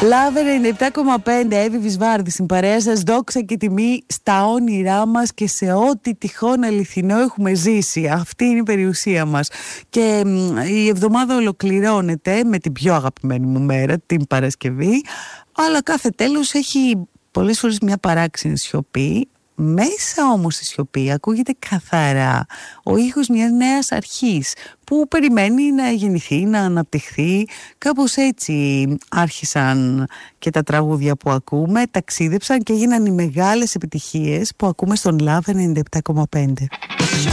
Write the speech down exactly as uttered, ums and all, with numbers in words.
Λάβε ενενήντα επτά κόμμα πέντε, Εύη Βυσβάρδη στην παρέα σας. Δόξα και τιμή στα όνειρά μας και σε ό,τι τυχόν αληθινό έχουμε ζήσει. Αυτή είναι η περιουσία μας. Και μ, η εβδομάδα ολοκληρώνεται με την πιο αγαπημένη μου μέρα, την Παρασκευή. Αλλά κάθε τέλος έχει πολλές φορές μια παράξενη σιωπή. Μέσα όμως στη σιωπή ακούγεται καθαρά ο ήχος μιας νέας αρχής που περιμένει να γεννηθεί, να αναπτυχθεί. Κάπως έτσι άρχισαν και τα τραγούδια που ακούμε, ταξίδεψαν και έγιναν οι μεγάλες επιτυχίες που ακούμε στον Love ενενήντα επτά κόμμα πέντε.